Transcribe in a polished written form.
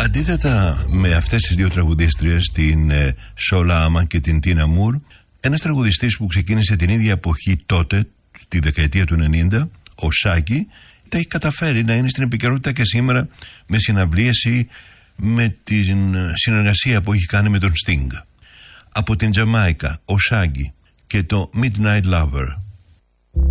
Αντίθετα με αυτές τις δύο τραγουδίστριες, την Σόλα Άμα και την Τίνα Μουρ, ένας τραγουδιστής που ξεκίνησε την ίδια εποχή τότε, στη δεκαετία του 90, ο Σάκη, τα έχει καταφέρει να είναι στην επικαιρότητα και σήμερα με συναυλίες ή με την συνεργασία που έχει κάνει με τον Sting. Από την Τζαμάικα, ο Σάκη και το Midnight Lover.